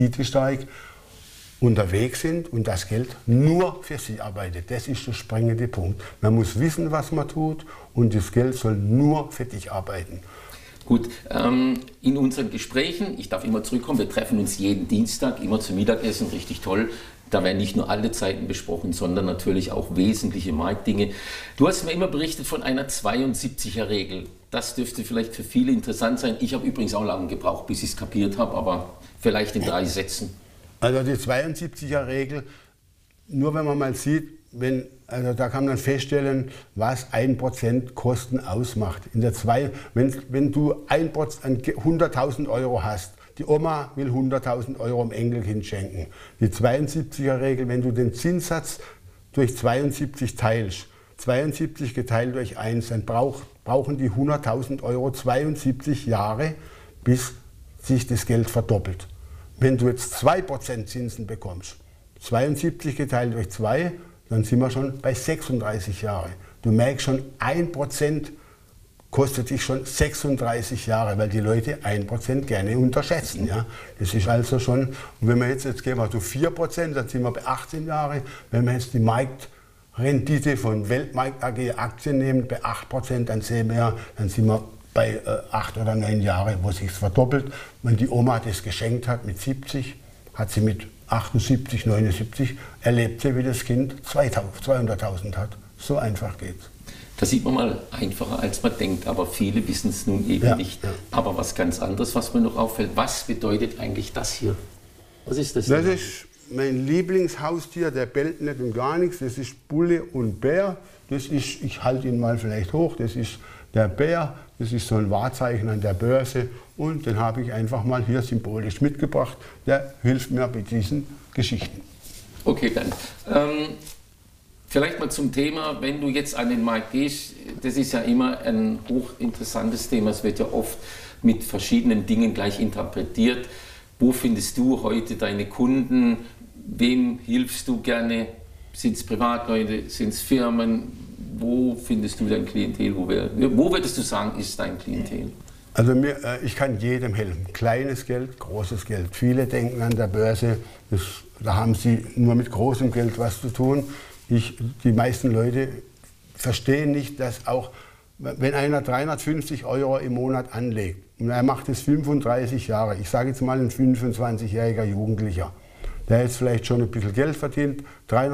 renditestark unterwegs sind und das Geld nur für sie arbeitet. Das ist der springende Punkt. Man muss wissen, was man tut und das Geld soll nur für dich arbeiten. Gut, in unseren Gesprächen, ich darf immer zurückkommen, wir treffen uns jeden Dienstag, immer zum Mittagessen, richtig toll. Da werden nicht nur alte Zeiten besprochen, sondern natürlich auch wesentliche Marktdinge. Du hast mir immer berichtet von einer 72er-Regel. Das dürfte vielleicht für viele interessant sein. Ich habe übrigens auch lange gebraucht, bis ich es kapiert habe, aber vielleicht in 3 Sätzen. Also die 72er-Regel, nur wenn man mal sieht, also da kann man feststellen, was 1% Kosten ausmacht. Wenn du 100.000 Euro hast, die Oma will 100.000 Euro dem Enkelkind schenken. Die 72er-Regel, wenn du den Zinssatz durch 72 teilst, 72 geteilt durch 1, dann brauchen die 100.000 Euro 72 Jahre, bis sich das Geld verdoppelt. Wenn du jetzt 2% Zinsen bekommst, 72 geteilt durch 2, dann sind wir schon bei 36 Jahren. Du merkst schon, 1% kostet dich schon 36 Jahre, weil die Leute 1% gerne unterschätzen. Ja? Das ist also schon, und wenn wir jetzt gehen wir zu 4%, dann sind wir bei 18 Jahre. Wenn wir jetzt die Marktrendite von Weltmarkt AG Aktien nehmen, bei 8%, dann sehen wir, dann sind wir bei 8 oder 9 Jahren, wo sich verdoppelt. Wenn die Oma das geschenkt hat mit 70, hat sie mit 78, 79, erlebt sie, wie das Kind 200.000 hat. So einfach geht's. Das sieht man mal einfacher, als man denkt, aber viele wissen es nun eben nicht. Ja. Aber was ganz anderes, was mir noch auffällt, was bedeutet eigentlich das hier? Was ist das? Das ist mein Lieblingshaustier, der bellt nicht und gar nichts. Das ist Bulle und Bär. Das ist, ich halte ihn mal vielleicht hoch, das ist der Bär. Das ist so ein Wahrzeichen an der Börse und den habe ich einfach mal hier symbolisch mitgebracht. Der hilft mir bei diesen Geschichten. Okay, Bernd. Vielleicht mal zum Thema, wenn du jetzt an den Markt gehst, das ist ja immer ein hochinteressantes Thema. Es wird ja oft mit verschiedenen Dingen gleich interpretiert. Wo findest du heute deine Kunden? Wem hilfst du gerne? Sind es Privatleute? Sind es Firmen? Wo findest du dein Klientel? Wo würdest du sagen, ist dein Klientel? Also ich kann jedem helfen. Kleines Geld, großes Geld. Viele denken an der Börse, da haben sie nur mit großem Geld was zu tun. Die meisten Leute verstehen nicht, dass auch, wenn einer 350 Euro im Monat anlegt und er macht es 35 Jahre, ich sage jetzt mal ein 25-jähriger Jugendlicher, der jetzt vielleicht schon ein bisschen Geld verdient,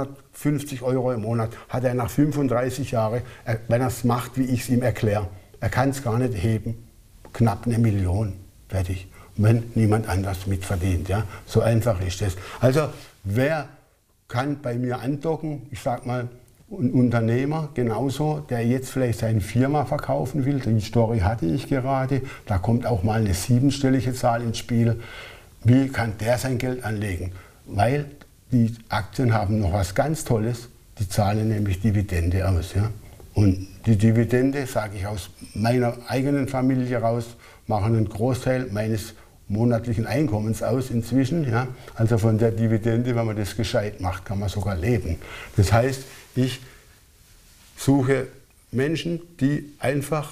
350 Euro im Monat, hat er nach 35 Jahren, wenn er es macht, wie ich es ihm erkläre, er kann es gar nicht heben, knapp 1 Million, fertig, wenn niemand anders mitverdient. Ja? So einfach ist es. Also wer kann bei mir andocken, ich sag mal, ein Unternehmer genauso, der jetzt vielleicht seine Firma verkaufen will, die Story hatte ich gerade, da kommt auch mal eine 7-stellige Zahl ins Spiel, wie kann der sein Geld anlegen? Weil die Aktien haben noch was ganz Tolles, die zahlen nämlich Dividende aus. Ja? Und die Dividende, sage ich aus meiner eigenen Familie raus, machen einen Großteil meines monatlichen Einkommens aus inzwischen. Ja? Also von der Dividende, wenn man das gescheit macht, kann man sogar leben. Das heißt, ich suche Menschen, die einfach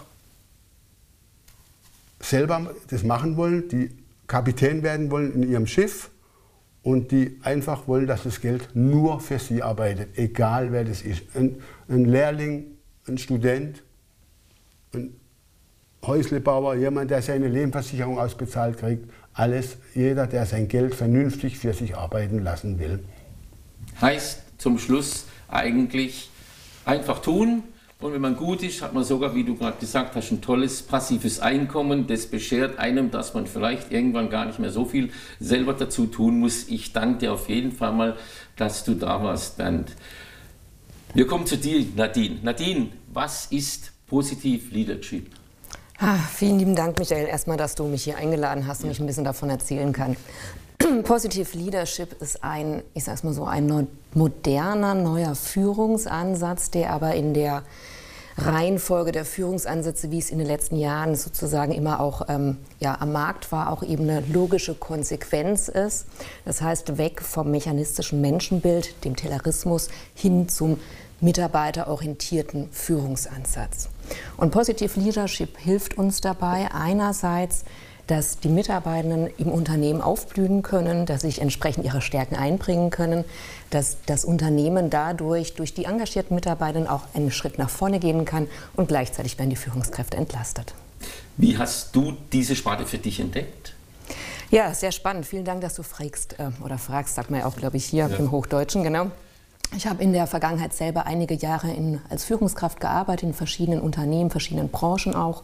selber das machen wollen, die Kapitän werden wollen in ihrem Schiff und die einfach wollen, dass das Geld nur für sie arbeitet, egal wer das ist. Ein Lehrling, ein Student, ein Häuslebauer, jemand, der seine Lebensversicherung ausbezahlt kriegt, alles, jeder, der sein Geld vernünftig für sich arbeiten lassen will. Heißt zum Schluss eigentlich einfach tun und wenn man gut ist, hat man sogar, wie du gerade gesagt hast, ein tolles passives Einkommen, das beschert einem, dass man vielleicht irgendwann gar nicht mehr so viel selber dazu tun muss. Ich danke dir auf jeden Fall mal, dass du da warst, Bernd. Wir kommen zu dir, Nadine. Nadine, was ist Positive Leadership? Vielen lieben Dank, Michael, erstmal, dass du mich hier eingeladen hast und ich ein bisschen davon erzählen kann. Positive Leadership ist ein, ich sag's mal so, ein moderner, neuer Führungsansatz, der aber in der Reihenfolge der Führungsansätze, wie es in den letzten Jahren sozusagen immer auch am Markt war, auch eben eine logische Konsequenz ist. Das heißt, weg vom mechanistischen Menschenbild, dem Taylorismus, hin zum mitarbeiterorientierten Führungsansatz. Und Positive Leadership hilft uns dabei, einerseits dass die Mitarbeitenden im Unternehmen aufblühen können, dass sie sich entsprechend ihre Stärken einbringen können, dass das Unternehmen dadurch durch die engagierten Mitarbeitenden auch einen Schritt nach vorne gehen kann und gleichzeitig werden die Führungskräfte entlastet. Wie hast du diese Sparte für dich entdeckt? Ja, sehr spannend. Vielen Dank, dass du fragst, sagt man ja auch, glaube ich, hier im Hochdeutschen, genau. Ich habe in der Vergangenheit selber einige Jahre als Führungskraft gearbeitet, in verschiedenen Unternehmen, verschiedenen Branchen auch.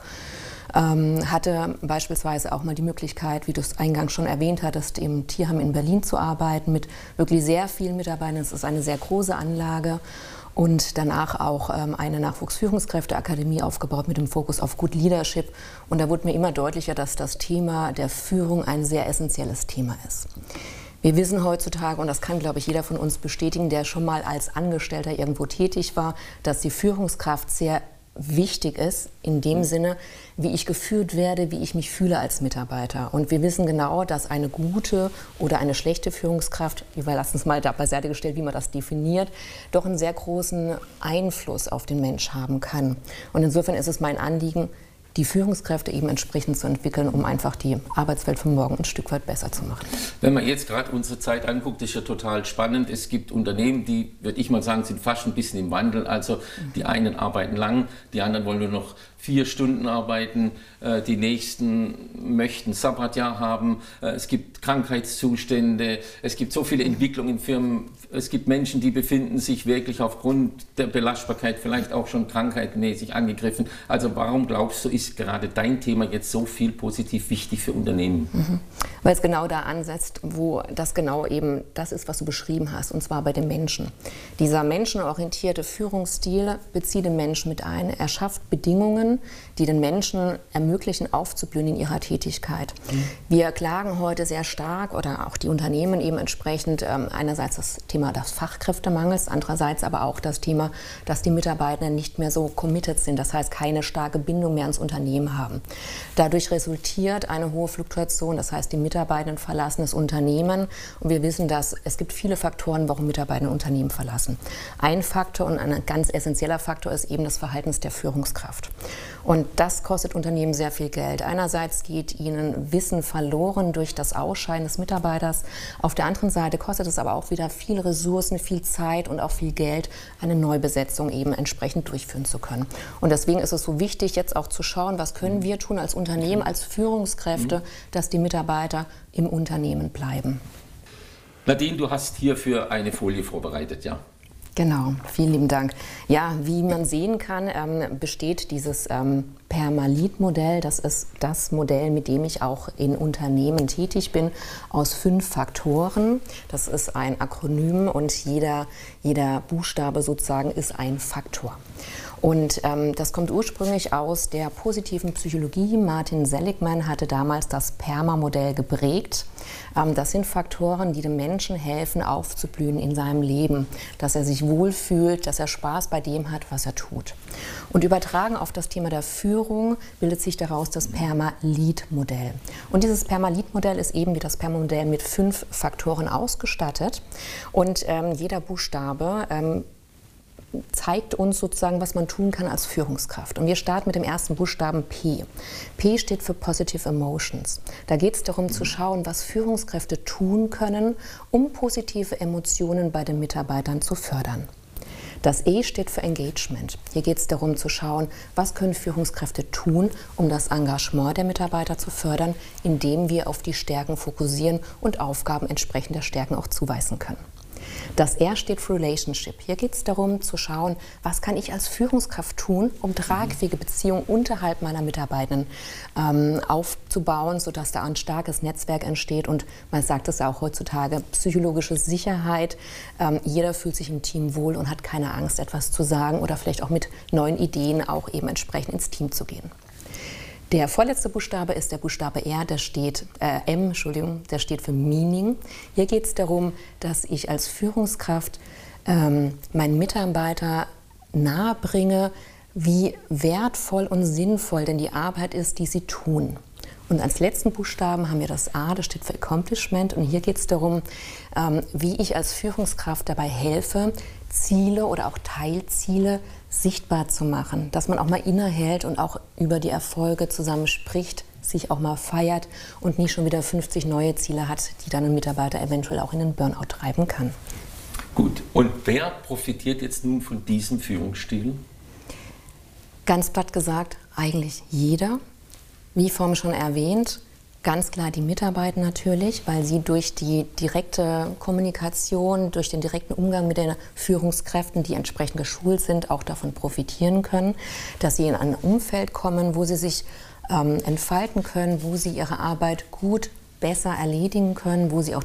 Hatte beispielsweise auch mal die Möglichkeit, wie du es eingangs schon erwähnt hattest, im Tierheim in Berlin zu arbeiten mit wirklich sehr vielen Mitarbeitern. Es ist eine sehr große Anlage. Und danach auch eine Nachwuchsführungskräfteakademie aufgebaut mit dem Fokus auf Good Leadership. Und da wurde mir immer deutlicher, dass das Thema der Führung ein sehr essentielles Thema ist. Wir wissen heutzutage, und das kann, glaube ich, jeder von uns bestätigen, der schon mal als Angestellter irgendwo tätig war, dass die Führungskraft sehr wichtig ist, in dem Sinne, wie ich geführt werde, wie ich mich fühle als Mitarbeiter. Und wir wissen genau, dass eine gute oder eine schlechte Führungskraft, wir lassen es mal da beiseite gestellt, wie man das definiert, doch einen sehr großen Einfluss auf den Mensch haben kann. Und insofern ist es mein Anliegen, die Führungskräfte eben entsprechend zu entwickeln, um einfach die Arbeitswelt von morgen ein Stück weit besser zu machen. Wenn man jetzt gerade unsere Zeit anguckt, ist ja total spannend. Es gibt Unternehmen, die, würde ich mal sagen, sind fast ein bisschen im Wandel. Also die einen arbeiten lang, die anderen wollen nur noch 4 Stunden arbeiten, die nächsten möchten Sabbatjahr haben, es gibt Krankheitszustände, es gibt so viele Entwicklungen in Firmen, es gibt Menschen, die befinden sich wirklich aufgrund der Belastbarkeit vielleicht auch schon krankheitsmäßig angegriffen. Also warum glaubst du, ist gerade dein Thema jetzt so viel positiv wichtig für Unternehmen? Weil es genau da ansetzt, wo das genau eben das ist, was du beschrieben hast, und zwar bei den Menschen. Dieser menschenorientierte Führungsstil bezieht den Menschen mit ein, er schafft Bedingungen, die den Menschen ermöglichen, aufzublühen in ihrer Tätigkeit. Wir klagen heute sehr stark, oder auch die Unternehmen eben entsprechend, einerseits das Thema des Fachkräftemangels, andererseits aber auch das Thema, dass die Mitarbeitenden nicht mehr so committed sind, das heißt keine starke Bindung mehr ans Unternehmen haben. Dadurch resultiert eine hohe Fluktuation, das heißt die Mitarbeitenden verlassen das Unternehmen, und wir wissen, dass es gibt viele Faktoren, warum Mitarbeitende Unternehmen verlassen. Ein Faktor und ein ganz essentieller Faktor ist eben das Verhalten der Führungskraft. Und das kostet Unternehmen sehr viel Geld. Einerseits geht ihnen Wissen verloren durch das Ausscheiden des Mitarbeiters. Auf der anderen Seite kostet es aber auch wieder viel Ressourcen, viel Zeit und auch viel Geld, eine Neubesetzung eben entsprechend durchführen zu können. Und deswegen ist es so wichtig, jetzt auch zu schauen, was können wir tun als Unternehmen, als Führungskräfte, dass die Mitarbeiter im Unternehmen bleiben. Nadine, du hast hierfür eine Folie vorbereitet, ja? Genau, vielen lieben Dank. Ja, wie man sehen kann, besteht dieses Perma-Lead-Modell, das ist das Modell, mit dem ich auch in Unternehmen tätig bin, aus 5 Faktoren. Das ist ein Akronym und jeder Buchstabe sozusagen ist ein Faktor. Und das kommt ursprünglich aus der positiven Psychologie. Martin Seligman hatte damals das PERMA-Modell geprägt. Das sind Faktoren, die dem Menschen helfen, aufzublühen in seinem Leben, dass er sich wohlfühlt, dass er Spaß bei dem hat, was er tut. Und übertragen auf das Thema der Führung bildet sich daraus das PERMA-Lead-Modell. Und dieses PERMA-Lead-Modell ist eben wie das PERMA-Modell mit 5 Faktoren ausgestattet. Und jeder Buchstabe zeigt uns sozusagen, was man tun kann als Führungskraft. Und wir starten mit dem ersten Buchstaben P. P steht für Positive Emotions. Da geht es darum zu schauen, was Führungskräfte tun können, um positive Emotionen bei den Mitarbeitern zu fördern. Das E steht für Engagement. Hier geht es darum zu schauen, was können Führungskräfte tun, um das Engagement der Mitarbeiter zu fördern, indem wir auf die Stärken fokussieren und Aufgaben entsprechend der Stärken auch zuweisen können. Das R steht für Relationship. Hier geht es darum zu schauen, was kann ich als Führungskraft tun, um tragfähige Beziehungen unterhalb meiner Mitarbeitenden aufzubauen, sodass da ein starkes Netzwerk entsteht. Und man sagt es ja auch heutzutage, psychologische Sicherheit. Jeder fühlt sich im Team wohl und hat keine Angst, etwas zu sagen oder vielleicht auch mit neuen Ideen auch eben entsprechend ins Team zu gehen. Der vorletzte Buchstabe ist der Buchstabe R, der steht für Meaning. Hier geht es darum, dass ich als Führungskraft meinen Mitarbeiter nahebringe, wie wertvoll und sinnvoll denn die Arbeit ist, die sie tun. Und als letzten Buchstaben haben wir das A, das steht für Accomplishment. Und hier geht es darum, wie ich als Führungskraft dabei helfe, Ziele oder auch Teilziele sichtbar zu machen, dass man auch mal innehält und auch über die Erfolge zusammen spricht, sich auch mal feiert und nicht schon wieder 50 neue Ziele hat, die dann einen Mitarbeiter eventuell auch in den Burnout treiben kann. Gut, und wer profitiert jetzt nun von diesem Führungsstil? Ganz platt gesagt, eigentlich jeder. Wie vorhin schon erwähnt, ganz klar die Mitarbeiter natürlich, weil sie durch die direkte Kommunikation, durch den direkten Umgang mit den Führungskräften, die entsprechend geschult sind, auch davon profitieren können, dass sie in ein Umfeld kommen, wo sie sich entfalten können, wo sie ihre Arbeit gut, besser erledigen können, wo sie auch